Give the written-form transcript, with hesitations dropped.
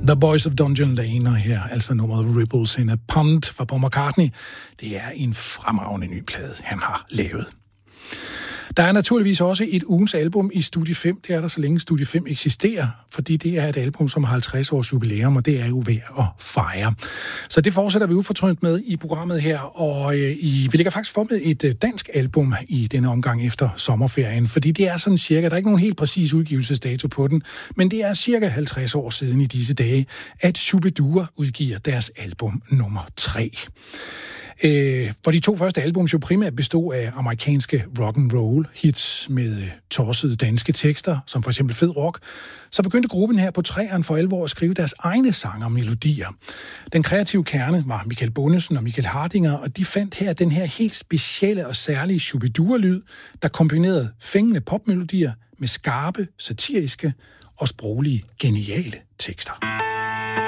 The Boys of Dungeon Lane, og her altså nummeret Ripples in a Pond fra Paul McCartney. Det er en fremragende ny plade, han har lavet. Der er naturligvis også et ugens album i Studie 5. Det er der, så længe Studie 5 eksisterer, fordi det er et album, som har 50 års jubilæum, og det er jo værd at fejre. Så det fortsætter vi ufortrødent med i programmet her, og vi lægger faktisk for med et dansk album i denne omgang efter sommerferien, fordi det er sådan cirka, der er ikke nogen helt præcis udgivelsesdato på den, men det er cirka 50 år siden i disse dage, at Shubidua udgiver deres album nummer 3. For de 2 første albums jo primært bestod af amerikanske rock and roll hits med tossede danske tekster, som for eksempel Fed Rock, så begyndte gruppen her på 3'eren for alvor at skrive deres egne sange og melodier. Den kreative kerne var Michael Bundesen og Michael Hardinger, og de fandt her den her helt specielle og særlige Shubidua-lyd, der kombinerede fængende popmelodier med skarpe, satiriske og sproglige geniale tekster.